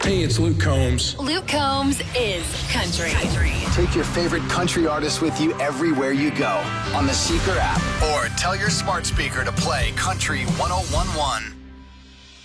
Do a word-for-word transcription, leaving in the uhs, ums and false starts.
Hey, it's Luke Combs. Luke Combs is country. country. Take your favorite country artist with you everywhere you go on the Seeker app or tell your smart speaker to play Country one oh one one.